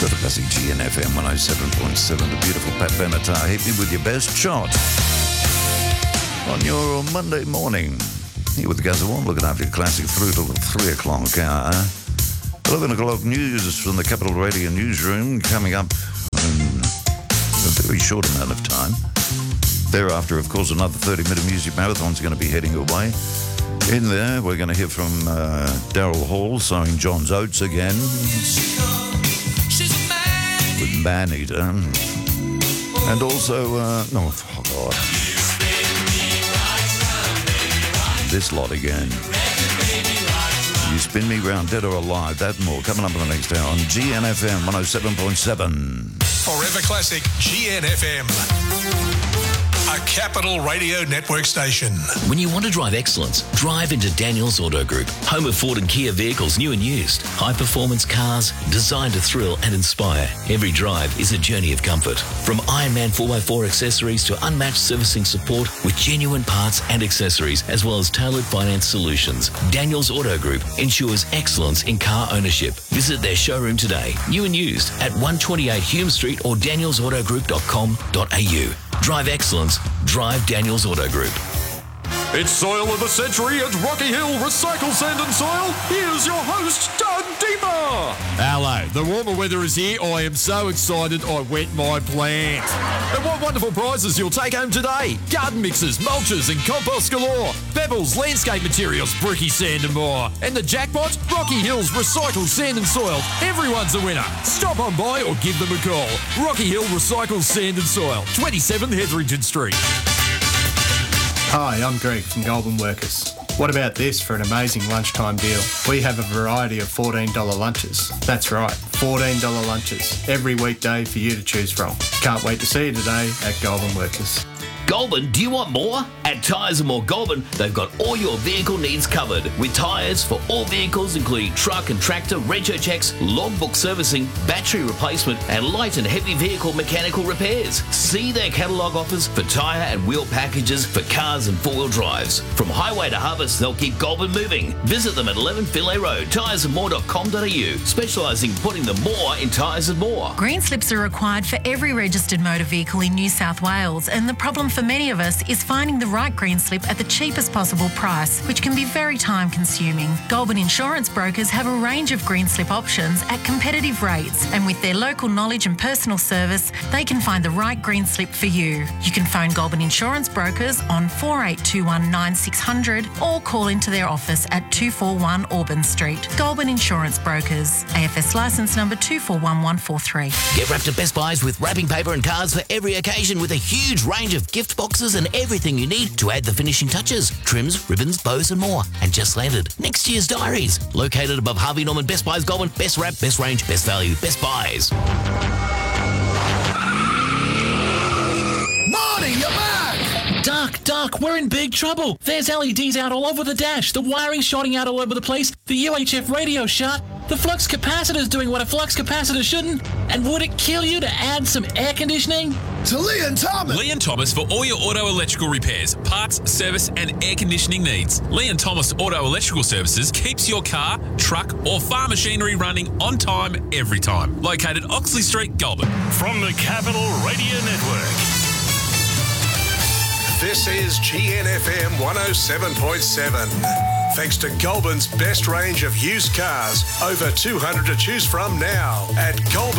Got a classic GNFM 107.7, the beautiful Pat Benatar. Hit me with your best shot on your Monday morning. Here with the Gazawam, looking after your classic through to the 3 o'clock hour. 11 o'clock news from the Capital Radio newsroom coming up in a very short amount of time. Thereafter, of course, another 30-minute music marathon's going to be heading your way. In there, we're going to hear from Daryl Hall sowing John's Oats again with Maneater. And also, this lot again. You spin me round, dead or alive. That and more coming up in the next hour on GNFM 107.7. Forever Classic GNFM. A Capital Radio Network station. When you want to drive excellence, drive into Daniels Auto Group. Home of Ford and Kia vehicles, new and used. High-performance cars designed to thrill and inspire. Every drive is a journey of comfort. From Ironman 4x4 accessories to unmatched servicing support with genuine parts and accessories, as well as tailored finance solutions. Daniels Auto Group ensures excellence in car ownership. Visit their showroom today, new and used, at 128 Hume Street or danielsautogroup.com.au. Drive excellence. Drive Daniels Auto Group. It's Soil of the Century at Rocky Hill Recycle Sand and Soil. Here's your host, Doug Deemer. Hello. The warmer weather is here. I am so excited I wet my plant. And what wonderful prizes you'll take home today. Garden mixers, mulches and compost galore. Pebbles, landscape materials, bricky sand and more. And the jackpot, Rocky Hills Recycle Sand and Soil. Everyone's a winner. Stop on by or give them a call. Rocky Hill Recycle Sand and Soil, 27 Hetherington Street. Hi, I'm Greg from Goulburn Workers. What about this for an amazing lunchtime deal? We have a variety of $14 lunches. That's right, $14 lunches every weekday for you to choose from. Can't wait to see you today at Goulburn Workers. Goulburn, do you want more? At Tyres and More Goulburn, they've got all your vehicle needs covered with tyres for all vehicles, including truck and tractor, rego checks, logbook servicing, battery replacement, and light and heavy vehicle mechanical repairs. See their catalogue offers for tyre and wheel packages for cars and four-wheel drives. From highway to harvest, they'll keep Goulburn moving. Visit them at 11 Philae Road, tyresandmore.com.au, specialising in putting the more in tyres and more. Green slips are required for every registered motor vehicle in New South Wales, and the problem for many of us is finding the right green slip at the cheapest possible price, which can be very time consuming. Goulburn Insurance Brokers have a range of green slip options at competitive rates, and with their local knowledge and personal service, they can find the right green slip for you. You can phone Goulburn Insurance Brokers on 4821 9600 or call into their office at 241 Auburn Street. Goulburn Insurance Brokers, AFS licence number 241143. Get wrapped at Best Buys with wrapping paper and cards for every occasion with a huge range of gift boxes and everything you need to add the finishing touches. Trims, ribbons, bows and more. And just landed next year's diaries. Located above Harvey Norman Best Buys Goulburn. Best wrap, best range, best value, Best Buys. Marty, you're back! Duck, we're in big trouble. There's LEDs out all over the dash. The wiring's shorting out all over the place. The UHF radio's shut. The flux capacitor's doing what a flux capacitor shouldn't. And would it kill you to add some air conditioning? To Lee and Thomas. Lee and Thomas for all your auto electrical repairs, parts, service and air conditioning needs. Lee and Thomas Auto Electrical Services keeps your car, truck or farm machinery running on time every time. Located Oxley Street, Goulburn. From the Capital Radio Network. This is GNFM 107.7. Thanks to Goulburn's best range of used cars. Over 200 to choose from now at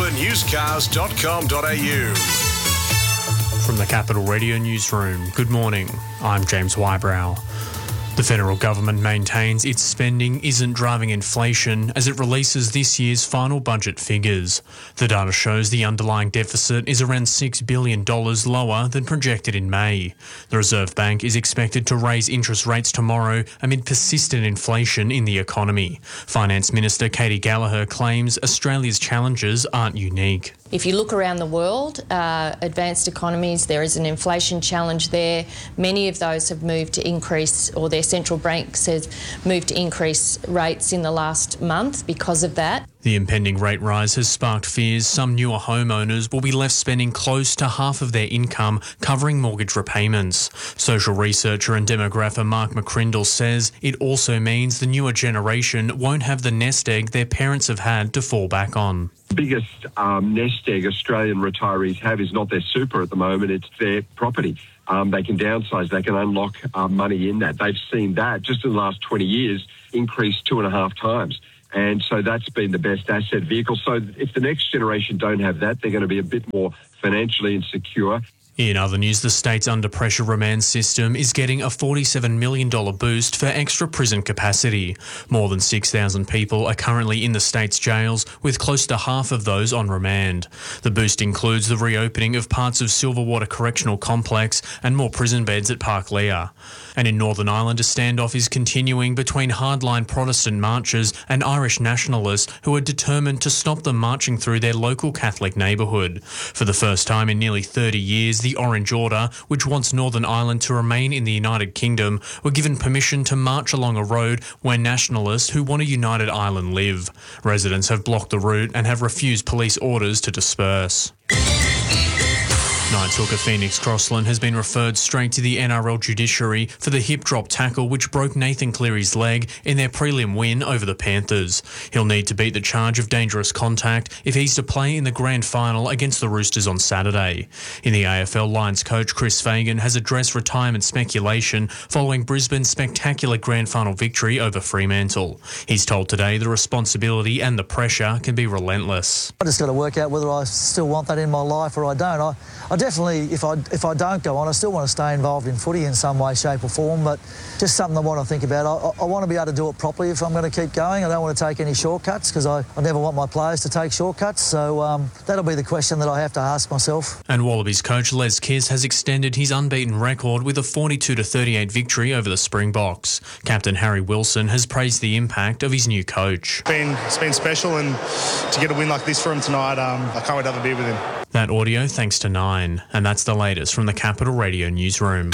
goulburnusedcars.com.au. From the Capital Radio newsroom, good morning. I'm James Wybrow. The federal government maintains its spending isn't driving inflation as it releases this year's final budget figures. The data shows the underlying deficit is around $6 billion lower than projected in May. The Reserve Bank is expected to raise interest rates tomorrow amid persistent inflation in the economy. Finance Minister Katie Gallagher claims Australia's challenges aren't unique. If you look around the world, advanced economies, there is an inflation challenge there. Many of those have moved to increase, or their central banks have moved to increase rates in the last month because of that. The impending rate rise has sparked fears some newer homeowners will be left spending close to half of their income covering mortgage repayments. Social researcher and demographer Mark McCrindle says it also means the newer generation won't have the nest egg their parents have had to fall back on. biggest nest egg Australian retirees have is not their super at the moment, it's their property. They can downsize, they can unlock money in that. They've seen that just in the last 20 years increase 2.5 times. And so that's been the best asset vehicle. So if the next generation don't have that, they're going to be a bit more financially insecure. In other news, the state's under-pressure remand system is getting a $47 million boost for extra prison capacity. More than 6,000 people are currently in the state's jails, with close to half of those on remand. The boost includes the reopening of parts of Silverwater Correctional Complex and more prison beds at Park Lea. And in Northern Ireland, a standoff is continuing between hardline Protestant marchers and Irish nationalists who are determined to stop them marching through their local Catholic neighbourhood. For the first time in nearly 30 years, the Orange Order, which wants Northern Ireland to remain in the United Kingdom, were given permission to march along a road where nationalists who want a united Ireland live. Residents have blocked the route and have refused police orders to disperse. Knights hooker Phoenix Crossland has been referred straight to the NRL judiciary for the hip drop tackle which broke Nathan Cleary's leg in their prelim win over the Panthers. He'll need to beat the charge of dangerous contact if he's to play in the grand final against the Roosters on Saturday. In the AFL, Lions coach Chris Fagan has addressed retirement speculation following Brisbane's spectacular grand final victory over Fremantle. He's told Today the responsibility and the pressure can be relentless. I just got to work out whether I still want that in my life or I don't. I definitely, if I don't go on, I still want to stay involved in footy in some way, shape or form, but just something I want to think about. I want to be able to do it properly if I'm going to keep going. I don't want to take any shortcuts because I never want my players to take shortcuts, so that'll be the question that I have to ask myself. And Wallabies coach Les Kiss has extended his unbeaten record with a 42-38 victory over the Springboks. Captain Harry Wilson has praised the impact of his new coach. It's been special, and to get a win like this for him tonight, I can't wait to have a beer with him. That audio thanks to Nine, and that's the latest from the Capital Radio newsroom.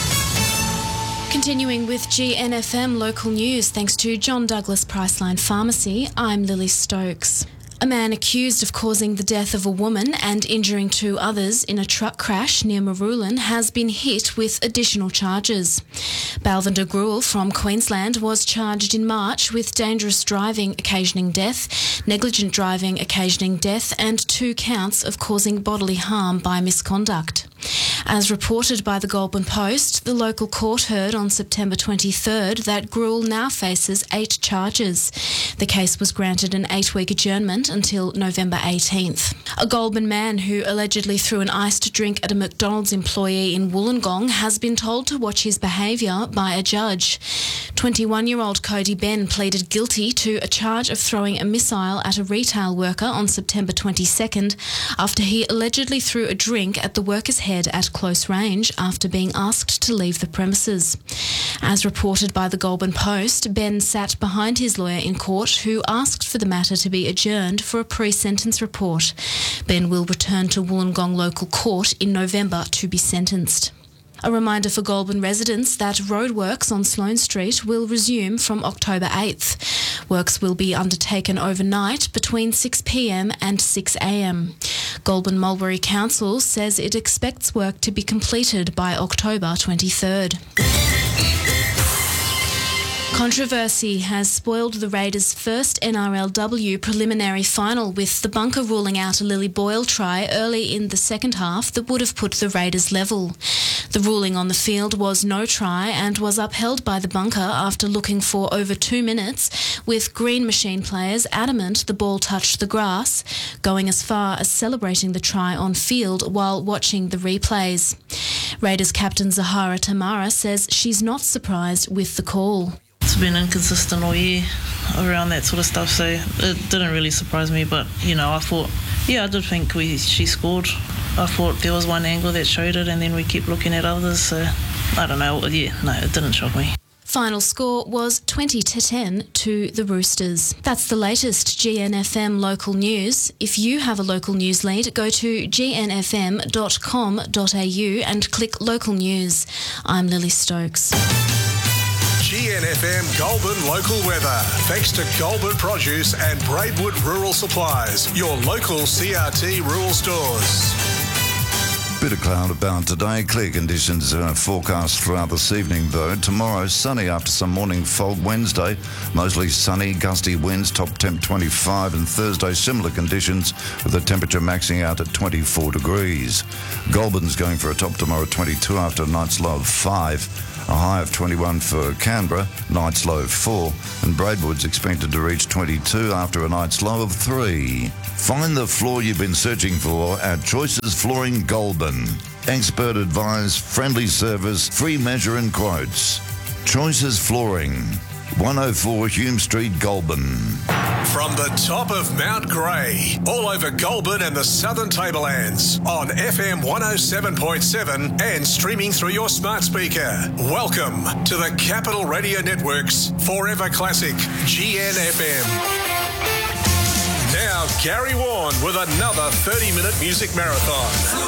Continuing with GNFM local news, thanks to John Douglas Priceline Pharmacy, I'm Lily Stokes. A man accused of causing the death of a woman and injuring 2 others in a truck crash near Maroolin has been hit with additional charges. Balvinder Gruel from Queensland was charged in March with dangerous driving occasioning death, negligent driving occasioning death and 2 counts of causing bodily harm by misconduct. As reported by the Goulburn Post, the local court heard on September 23rd that Gruel now faces 8 charges. The case was granted an 8-week adjournment until November 18th. A Goulburn man who allegedly threw an iced drink at a McDonald's employee in Wollongong has been told to watch his behaviour by a judge. 21-year-old Cody Ben pleaded guilty to a charge of throwing a missile at a retail worker on September 22nd after he allegedly threw a drink at the worker's head at close range after being asked to leave the premises. As reported by the Goulburn Post, Ben sat behind his lawyer in court who asked for the matter to be adjourned for a pre-sentence report. Ben will return to Wollongong Local Court in November to be sentenced. A reminder for Goulburn residents that roadworks on Sloane Street will resume from October 8th. Works will be undertaken overnight between 6 p.m. and 6 a.m. Goulburn Mulberry Council says it expects work to be completed by October 23rd. Controversy has spoiled the Raiders' first NRLW preliminary final, with the bunker ruling out a Lily Boyle try early in the second half that would have put the Raiders level. The ruling on the field was no try and was upheld by the bunker after looking for over 2 minutes, with Green Machine players adamant the ball touched the grass, going as far as celebrating the try on field while watching the replays. Raiders captain Zahara Tamara says she's not surprised with the call. It's been inconsistent all year around that sort of stuff, so it didn't really surprise me. But, I did think she scored. I thought there was one angle that showed it, and then we kept looking at others, so I don't know. It didn't shock me. Final score was 20-10 to the Roosters. That's the latest GNFM local news. If you have a local news lead, go to gnfm.com.au and click local news. I'm Lily Stokes. GNFM Goulburn local weather. Thanks to Goulburn Produce and Braidwood Rural Supplies, your local CRT rural stores. Bit of cloud about today. Clear conditions forecast throughout this evening, though. Tomorrow, sunny after some morning fog. Wednesday, mostly sunny, gusty winds, top temp 25. And Thursday, similar conditions with the temperature maxing out at 24 degrees. Goulburn's going for a top tomorrow, 22 after a night's low of 5. A high of 21 for Canberra, night's low of 4. And Braidwood's expected to reach 22 after a night's low of 3. Find the floor you've been searching for at Choices Flooring Goulburn. Expert advice, friendly service, free measure and quotes. Choices Flooring, 104 Hume Street, Goulburn. From the top of Mount Grey, all over Goulburn and the Southern Tablelands, on FM 107.7 and streaming through your smart speaker. Welcome to the Capital Radio Network's Forever Classic, GNFM. Now, Gary Warren with another 30-minute music marathon.